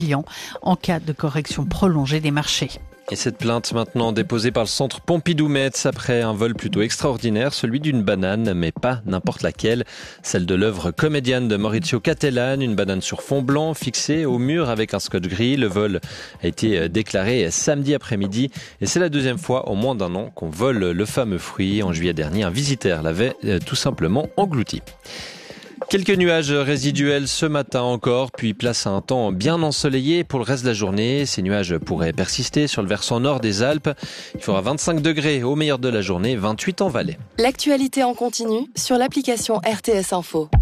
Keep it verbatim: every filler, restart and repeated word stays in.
clients en cas de correction prolongée des marchés. Et cette plainte maintenant déposée par le centre Pompidou-Metz après un vol plutôt extraordinaire, celui d'une banane, mais pas n'importe laquelle. Celle de l'œuvre comédienne de Maurizio Cattelan, une banane sur fond blanc fixée au mur avec un scotch gris. Le vol a été déclaré samedi après-midi et c'est la deuxième fois en moins d'un an qu'on vole le fameux fruit. En juillet dernier, un visiteur l'avait tout simplement englouti. Quelques nuages résiduels ce matin encore, puis place à un temps bien ensoleillé pour le reste de la journée. Ces nuages pourraient persister sur le versant nord des Alpes. Il fera vingt-cinq degrés au meilleur de la journée, vingt-huit en Valais. L'actualité en continu sur l'application R T S Info.